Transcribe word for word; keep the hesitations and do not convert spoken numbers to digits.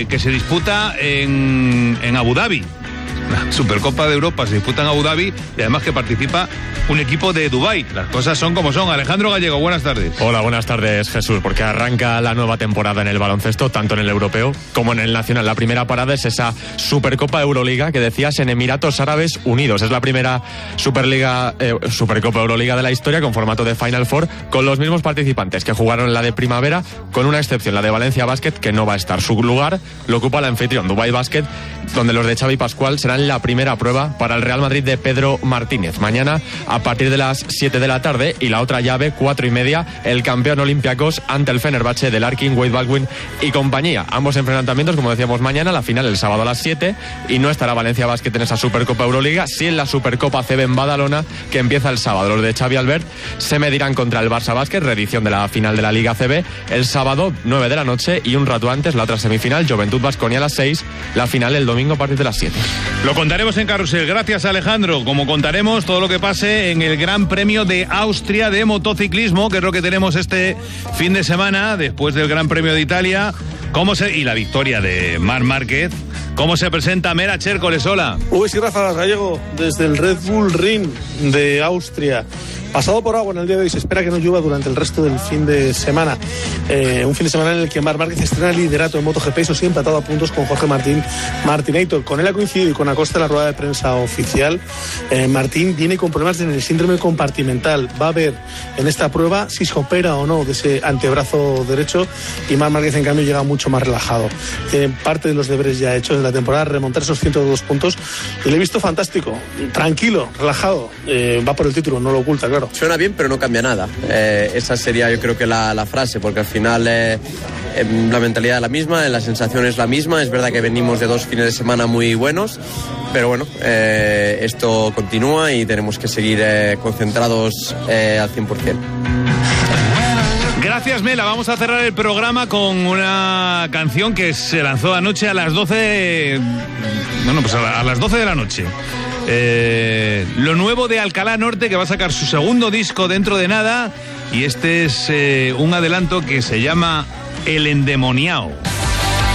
eh, que se disputa en, en Abu Dhabi. La Supercopa de Europa se disputa en Abu Dhabi y además que participa un equipo de Dubái. Las cosas son como son. Alejandro Gallego, buenas tardes. Hola, buenas tardes, Jesús, porque arranca la nueva temporada en el baloncesto, tanto en el europeo como en el nacional. La primera parada es esa Supercopa Euroliga que decías en Emiratos Árabes Unidos. Es la primera Superliga, eh, Supercopa Euroliga de la historia con formato de Final Four, con los mismos participantes que jugaron la de primavera, con una excepción, la de Valencia Basket, que no va a estar. Su lugar lo ocupa el anfitrión, Dubái Basket, donde los de Xavi Pascual serán la primera prueba para el Real Madrid de Pedro Martínez. Mañana, a partir de las siete de la tarde, y la otra llave, cuatro y media, el campeón Olympiacos ante el Fenerbahce de Larkin, Wade Baldwin y compañía. Ambos enfrentamientos, como decíamos, mañana, la final el sábado a las siete, y no estará Valencia Basket en esa Supercopa Euroliga, sí en la Supercopa C B en Badalona, que empieza el sábado. Los de Xavi Albert se medirán contra el Barça Basket, reedición de la final de la Liga C B, el sábado, nueve de la noche, y un rato antes, la otra semifinal, Juventud Baskonia a las seis, la final el domingo a partir de las siete. Lo contaremos en Carrusel. Gracias, Alejandro. Como contaremos todo lo que pase en el Gran Premio de Austria de motociclismo, que es lo que tenemos este fin de semana, después del Gran Premio de Italia, cómo se y la victoria de Marc Márquez. ¿Cómo se presenta Mera Chércoles? Hola. Uy, sí, Rafa Gallego, desde el Red Bull Ring de Austria. Pasado por agua en el día de hoy, se espera que no llueva durante el resto del fin de semana. Eh, un fin de semana en el que Marc Márquez estrena el liderato en MotoGP, eso sí, empatado a puntos con Jorge Martín Martinator. Con él ha coincidido y con Acosta en la rueda de prensa oficial. Eh, Martín viene con problemas en el síndrome compartimental. Va a ver en esta prueba si se opera o no de ese antebrazo derecho, y Marc Márquez, en cambio, llega mucho más relajado. Tiene parte de los deberes ya hechos de la temporada, remontar esos ciento dos puntos, y le he visto fantástico, tranquilo, relajado. Eh, va por el título, no lo oculta, claro. Suena bien, pero no cambia nada. Eh, esa sería, yo creo que la, la frase, porque al final eh, eh, la mentalidad es la misma, la sensación es la misma. Es verdad que venimos de dos fines de semana muy buenos, pero bueno, eh, esto continúa y tenemos que seguir eh, concentrados eh, al cien por ciento. Gracias, Mela. Vamos a cerrar el programa con una canción que se lanzó anoche a las doce. Bueno, pues a las doce de la noche. Eh, lo nuevo de Alcalá Norte, que va a sacar su segundo disco dentro de nada, y este es eh, un adelanto que se llama El Endemoniao.